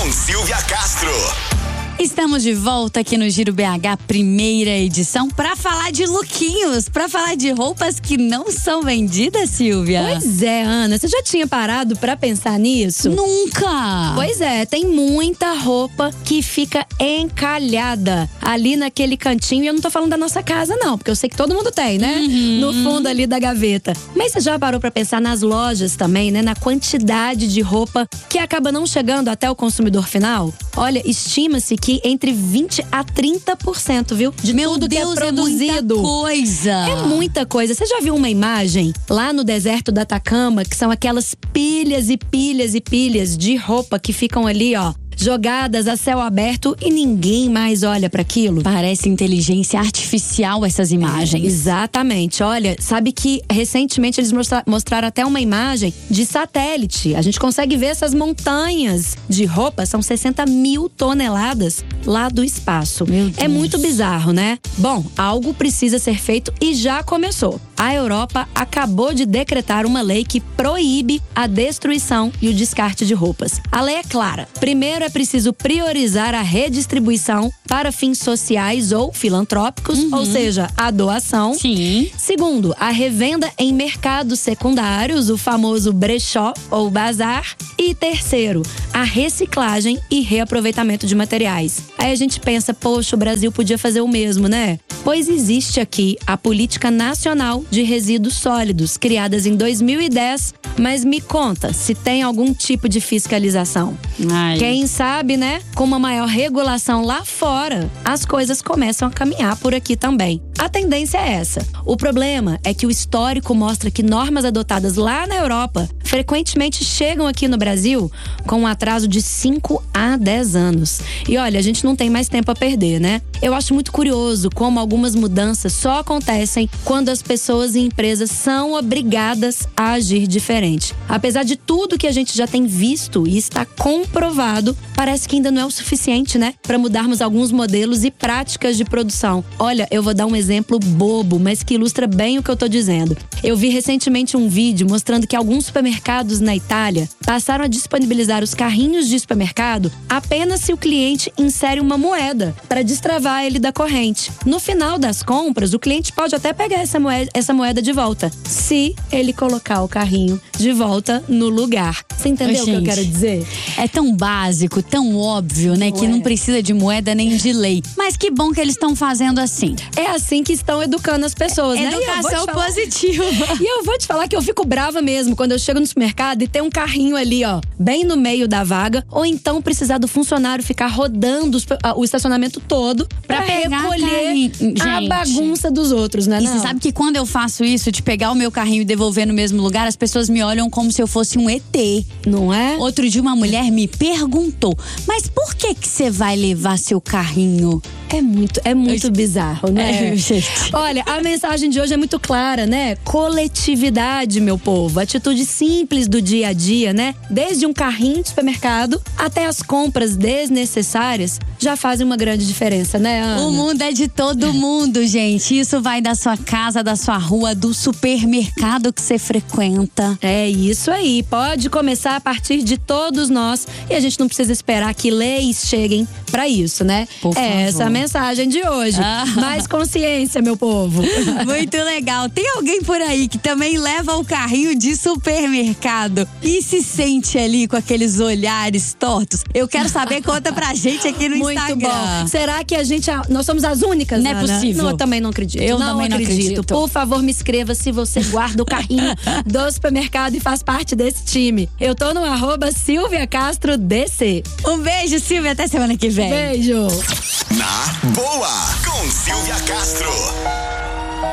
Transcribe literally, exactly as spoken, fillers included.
com Silvia Castro. Estamos de volta aqui no Giro B H, primeira edição, para falar de lookinhos, para falar de roupas que não são vendidas, Silvia. Pois é, Ana, você já tinha parado para pensar nisso? Nunca! Pois é, tem muita roupa que fica encalhada ali naquele cantinho. E eu não tô falando da nossa casa, não, porque eu sei que todo mundo tem, né? Uhum. No fundo ali da gaveta. Mas você já parou para pensar nas lojas também, né? Na quantidade de roupa que acaba não chegando até o consumidor final? Olha, estima-se que entre vinte a trinta por cento, viu? De Meu tudo Deus, que é produzido. é muita coisa. É muita coisa. Você já viu uma imagem lá no deserto da Atacama, que são aquelas pilhas e pilhas e pilhas de roupa que ficam ali, ó, jogadas a céu aberto e ninguém mais olha para aquilo? Parece inteligência artificial essas imagens. É, exatamente. Olha, sabe que recentemente eles mostra- mostraram até uma imagem de satélite. A gente consegue ver essas montanhas de roupa, são sessenta mil toneladas lá do espaço. Meu Deus. É muito bizarro, né? Bom, algo precisa ser feito e já começou. A Europa acabou de decretar uma lei que proíbe a destruição e o descarte de roupas. A lei é clara. Primeiro, é preciso priorizar a redistribuição para fins sociais ou filantrópicos, Uhum. ou seja, a doação. Sim. Segundo, a revenda em mercados secundários, o famoso brechó ou bazar. E terceiro, a reciclagem e reaproveitamento de materiais. Aí a gente pensa, poxa, o Brasil podia fazer o mesmo, né? Pois existe aqui a Política Nacional de Resíduos Sólidos, criadas em dois mil e dez, mas me conta se tem algum tipo de fiscalização. Ai. Quem sabe, né? Com uma maior regulação lá fora, as coisas começam a caminhar por aqui também. A tendência é essa. O problema é que o histórico mostra que normas adotadas lá na Europa frequentemente chegam aqui no Brasil com um atraso de cinco a dez anos. E olha, a gente não tem mais tempo a perder, né? Eu acho muito curioso como algumas mudanças só acontecem quando as pessoas e empresas são obrigadas a agir diferente. Apesar de tudo que a gente já tem visto e está comprovado, parece que ainda não é o suficiente, né? Para mudarmos alguns modelos e práticas de produção. Olha, eu vou dar um exemplo bobo, mas que ilustra bem o que eu tô dizendo. Eu vi recentemente um vídeo mostrando que alguns supermercados na Itália passaram a disponibilizar os carrinhos de supermercado apenas se o cliente insere uma moeda para destravar ele da corrente. No final das compras, o cliente pode até pegar essa moeda, essa moeda de volta, se ele colocar o carrinho de volta no lugar. Você entendeu o que eu quero dizer? É tão básico, tão óbvio, né? Não que é. não precisa de moeda nem de lei. Mas que bom que eles estão fazendo assim. É assim que estão educando as pessoas, né? E eu vou te Educação falar- positiva. E eu vou te falar que eu fico brava mesmo quando eu chego no supermercado e tem um carrinho ali, ó, bem no meio da vaga. Ou então precisar do funcionário ficar rodando os- o estacionamento todo pra, Pra pegar recolher carrinho. a Gente. bagunça dos outros, né? E não? você sabe que quando eu faço isso, de pegar o meu carrinho e devolver no mesmo lugar, as pessoas me olham como se eu fosse um E T. Não é? Outro dia uma mulher me perguntou, mas por que que você vai levar seu carrinho? É muito, é muito bizarro, né? É, gente. Olha, a mensagem de hoje é muito clara, né? Coletividade, meu povo. Atitude simples do dia a dia, né? Desde um carrinho de supermercado até as compras desnecessárias já fazem uma grande diferença, né, Ana? O mundo é de todo mundo, gente. Isso vai da sua casa, da sua rua, do supermercado que você frequenta. É isso aí. Pode começar a partir de todos nós e a gente não precisa esperar que leis cheguem pra isso, né? Por é favor. essa a mensagem de hoje. Ah. Mais consciência, meu povo. Muito legal. Tem alguém por aí que também leva o carrinho de supermercado e se sente ali com aqueles olhares tortos? Eu quero saber, conta pra gente aqui no Muito Instagram. bom. Será que a gente, nós somos as únicas, Não é Ana? possível. Não, eu também não acredito. Eu também não acredito. Por favor, me escreva se você guarda o carrinho do supermercado e faz parte desse time. Eu tô no arroba Silvia Castro D C. Um beijo, Silvia. Até semana que vem. Beijo. Na Boa, com Silvia Castro.